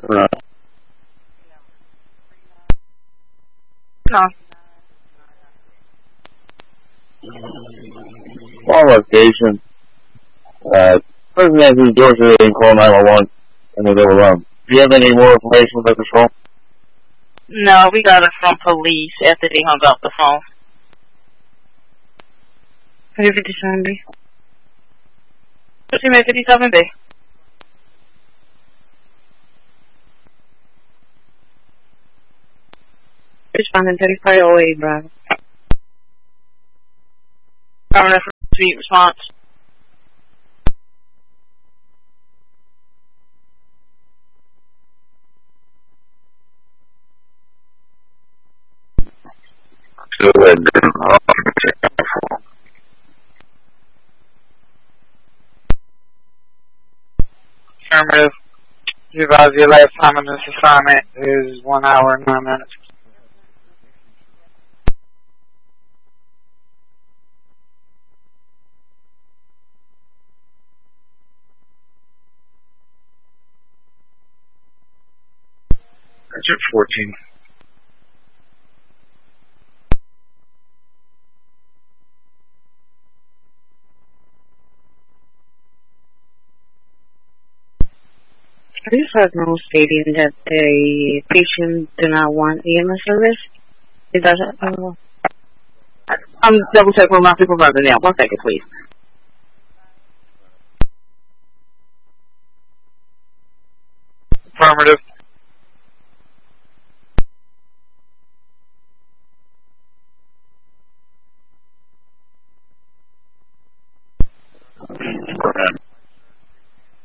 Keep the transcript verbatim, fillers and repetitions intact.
No. No. Call location. Uh, person that who's door to and call nine one one and was overrun. Do you have any more information about the phone? No, we got it from police after they hung up the phone. fifty-seven B. fifty-seven B. Responding thirty-five oh eight, Bravo. Governor for Street response. Go ahead. Affirmative. You advise your last time on this assignment is one hour and nine minutes. That's fourteen. Police have no stating that the patient do not want E M S service. Is that uh, I'm double checking with my supervisor now. One second, please. Affirmative.